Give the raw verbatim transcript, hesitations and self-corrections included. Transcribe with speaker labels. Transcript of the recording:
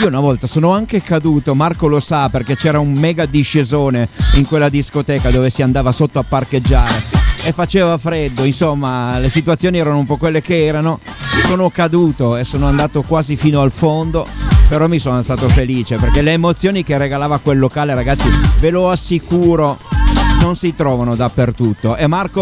Speaker 1: Io una volta sono anche caduto, Marco lo sa, perché c'era un mega discesone in quella discoteca dove si andava sotto a parcheggiare e faceva freddo, insomma le situazioni erano un po' quelle che erano. Sono caduto e sono andato quasi fino al fondo, però mi sono alzato felice perché le emozioni che regalava quel locale, ragazzi, ve lo assicuro, non si trovano dappertutto. E Marco